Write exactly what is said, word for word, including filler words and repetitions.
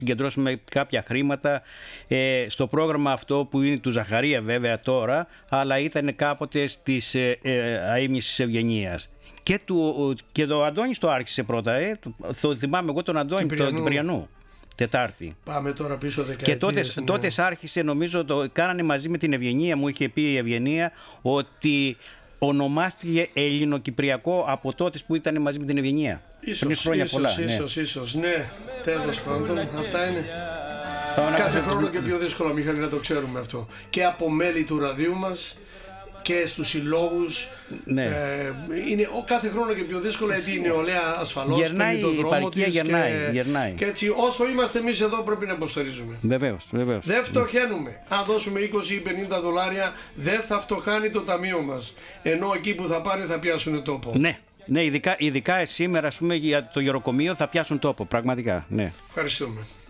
συγκεντρώσουμε κάποια χρήματα ε, στο πρόγραμμα αυτό που είναι του Ζαχαρία βέβαια τώρα, αλλά ήταν κάποτε της ε, ε, αείμνησης Ευγενίας. Και, του, και το Αντώνης το άρχισε πρώτα, ε, το, το θυμάμαι εγώ τον Αντώνη, τον Κυπριανού. Τετάρτη. Πάμε τώρα πίσω δεκαετίες. Και τότε, ναι. τότε άρχισε, νομίζω, το κάνανε μαζί με την Ευγενία, μου είχε πει η Ευγενία ότι ονομάστηκε Ελληνοκυπριακό από τότε που ήταν μαζί με την Ευγενία. Ίσως, χρόνια ίσως, πολλά, ίσως, ναι. ίσως, ναι, τέλος πάντων, αυτά είναι. Κάθε χρόνο και πιο δύσκολο, Μιχάλη, να το ξέρουμε αυτό. Και από μέλη του ραδίου μας και στους συλλόγους. Ναι. Ε, είναι ο, κάθε χρόνο και πιο δύσκολο, γιατί η νεολαία ασφαλώς γερνάει, παίρνει τον δρόμο της γερνάει, και, γερνάει. και έτσι όσο είμαστε εμείς εδώ πρέπει να υποστηρίζουμε. Βεβαίως, βεβαίως. Δεν φτωχαίνουμε. Αν δώσουμε είκοσι ή πενήντα δολάρια δεν θα φτωχάνει το ταμείο μας. Ενώ εκεί που θα πάνε θα πιάσουν τόπο. Ναι, ναι, ειδικά, ειδικά σήμερα, ας πούμε, για το γεροκομείο θα πιάσουν τόπο, πραγματικά. Ναι. Ευχαριστούμε.